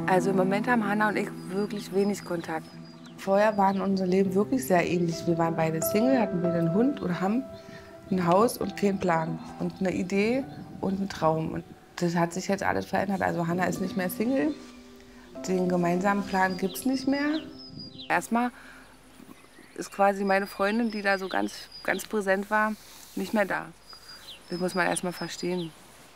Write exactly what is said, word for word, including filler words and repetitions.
Also im Moment haben Hanna und ich wirklich wenig Kontakt. Vorher waren unser Leben wirklich sehr ähnlich. Wir waren beide Single, hatten beide einen Hund und haben ein Haus und keinen Plan und eine Idee und einen Traum. Und das hat sich jetzt alles verändert. Also Hanna ist nicht mehr Single. Den gemeinsamen Plan gibt es nicht mehr. Erstmal ist quasi meine Freundin, die da so ganz, ganz präsent war, nicht mehr da. Das muss man erstmal verstehen.